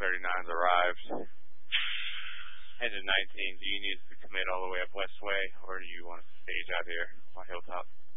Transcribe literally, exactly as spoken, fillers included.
thirty-nine's arrived. Engine nineteen, do you need us to commit all the way up Westway, or do you want us to stage out here on Hilltop?